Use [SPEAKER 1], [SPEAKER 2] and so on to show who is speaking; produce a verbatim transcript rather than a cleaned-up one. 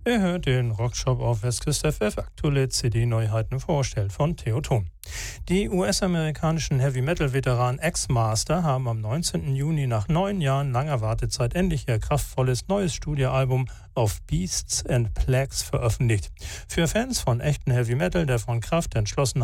[SPEAKER 1] Ihr hört den Rockshop auf Westküste F F, aktuelle C D-Neuheiten vorgestellt von Theoton. Die U S-amerikanischen Heavy-Metal-Veteranen X-Master haben am neunzehnten Juni nach neun Jahren langer Wartezeit endlich ihr kraftvolles neues Studioalbum Of Beasts and Plagues veröffentlicht. Für Fans von echten Heavy-Metal, der von Kraft, Entschlossenheit